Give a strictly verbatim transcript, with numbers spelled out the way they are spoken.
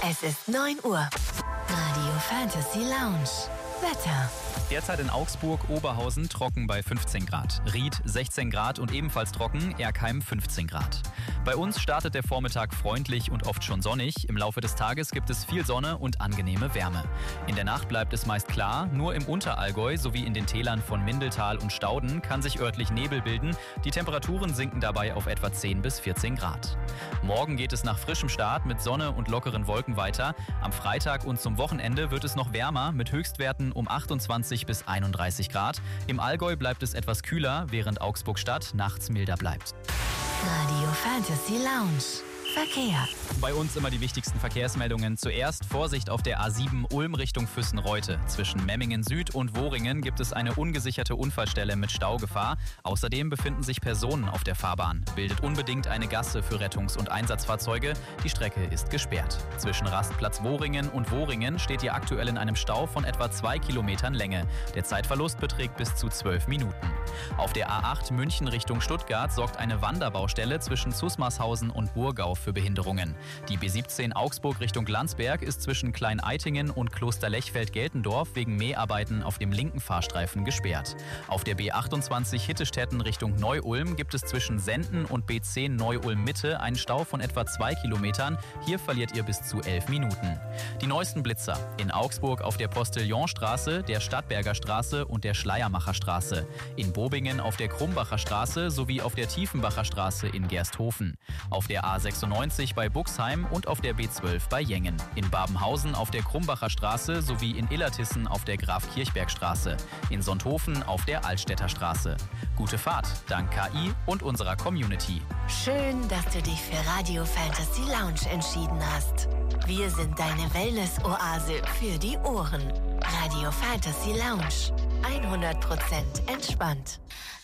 Es ist neun Uhr. Radio Fantasy Lounge. Wetter. Derzeit in Augsburg, Oberhausen trocken bei fünfzehn Grad. Ried sechzehn Grad und ebenfalls trocken, Erkheim fünfzehn Grad. Bei uns startet der Vormittag freundlich und oft schon sonnig. Im Laufe des Tages gibt es viel Sonne und angenehme Wärme. In der Nacht bleibt es meist klar. Nur im Unterallgäu sowie in den Tälern von Mindeltal und Stauden kann sich örtlich Nebel bilden. Die Temperaturen sinken dabei auf etwa zehn bis vierzehn Grad. Morgen geht es nach frischem Start mit Sonne und lockeren Wolken weiter. Am Freitag und zum Wochenende wird es noch wärmer mit Höchstwerten um achtundzwanzig bis einunddreißig Grad. Im Allgäu bleibt es etwas kühler, während Augsburg-Stadt nachts milder bleibt. Radio Fantasy Lounge. Verkehr. Bei uns immer die wichtigsten Verkehrsmeldungen. Zuerst Vorsicht auf der A sieben Ulm Richtung Füssen-Reute. Zwischen Memmingen Süd und Woringen gibt es eine ungesicherte Unfallstelle mit Staugefahr. Außerdem befinden sich Personen auf der Fahrbahn. Bildet unbedingt eine Gasse für Rettungs- und Einsatzfahrzeuge. Die Strecke ist gesperrt. Zwischen Rastplatz Woringen und Woringen steht ihr aktuell in einem Stau von etwa zwei Kilometern Länge. Der Zeitverlust beträgt bis zu zwölf Minuten. Auf der A acht München Richtung Stuttgart sorgt eine Wanderbaustelle zwischen Zusmarshausen und Burgau für Behinderungen. Die B siebzehn Augsburg Richtung Landsberg ist zwischen Klein-Eitingen und Kloster-Lechfeld-Geltendorf wegen Mäharbeiten auf dem linken Fahrstreifen gesperrt. Auf der B achtundzwanzig Hittestetten Richtung Neu-Ulm gibt es zwischen Senden und B zehn Neu-Ulm-Mitte einen Stau von etwa zwei Kilometern. Hier verliert ihr bis zu elf Minuten. Die neuesten Blitzer in Augsburg auf der Postillonstraße, der Stadtberger Straße und der Schleiermacher Straße. In Bobingen auf der Krumbacher Straße sowie auf der Tiefenbacher Straße in Gersthofen. Auf der A sechsundneunzig bei Buxheim und auf der B zwölf bei Jengen. In Babenhausen auf der Krumbacher Straße sowie in Illertissen auf der Graf-Kirchberg-Straße. In Sonthofen auf der Altstädter Straße. Gute Fahrt, dank K I und unserer Community. Schön, dass du dich für Radio Fantasy Lounge entschieden hast. Wir sind deine Wellness-Oase für die Ohren. Radio Fantasy Lounge. hundert Prozent entspannt.